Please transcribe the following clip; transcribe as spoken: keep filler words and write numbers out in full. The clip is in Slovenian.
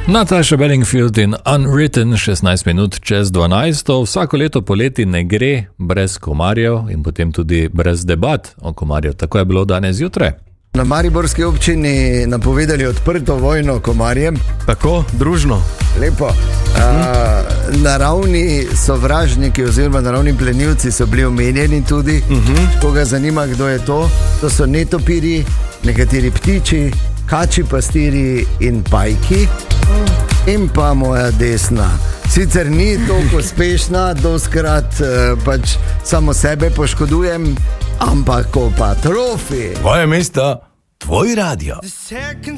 Natasha Bedingfield in Unwritten, šestnajst minut čez dvanajst. Vsako leto poleti ne gre brez komarjev in potem tudi brez debat o komarjev. Tako je bilo danes zjutraj. Na mariborski občini napovedali odprto vojno komarjem. Tako, družno. Lepo. A, naravni sovražniki oziroma naravni plenilci so bili omenjeni tudi. Uh-huh. Koga zanima, kdo je to? To so netopiri, nekateri ptiči, kači pastiri in pajki. In pa moja desna. Sicer ni toliko uspešna, doskrat eh, pač samo sebe poškodujem, ampak ko pa trofi. Tvoje mesto, tvoj radio.